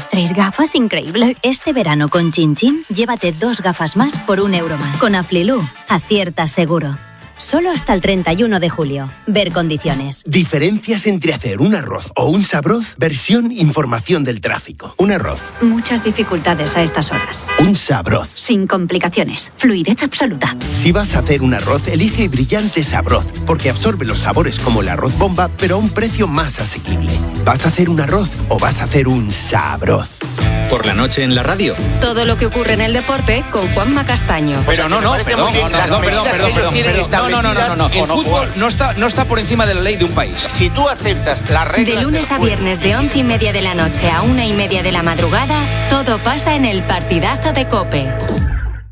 gafas. 3 gafas, increíble. Este verano con Chin Chin, llévate 2 gafas más por €1 más. Con Aflilú, aciertas seguro. Solo hasta el 31 de julio. Ver condiciones. Diferencias entre hacer un arroz o un sabroz. Versión información del tráfico. Un arroz. Muchas dificultades a estas horas. Un sabroz. Sin complicaciones. Fluidez absoluta. Si vas a hacer un arroz, elige Brillante Sabroz, porque absorbe los sabores como el arroz bomba, pero a un precio más asequible. ¿Vas a hacer un arroz o vas a hacer un sabroz? Por la noche en la radio. Todo lo que ocurre en el deporte con Juanma Castaño. Pero perdón. El fútbol no está por encima de la ley de un país. Si tú aceptas las reglas... De lunes a viernes de 11:30 de la noche a 1:30 de la madrugada, todo pasa en el partidazo de COPE.